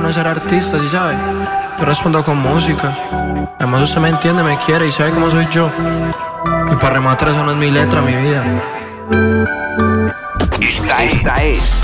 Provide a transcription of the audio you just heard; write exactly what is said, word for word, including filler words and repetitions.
no ser artista, ¿sí sabe? Yo respondo con música. Además usted me entiende, me quiere y sabe cómo soy yo. Y para rematar, eso no es mi letra, mi vida. Esta, esta es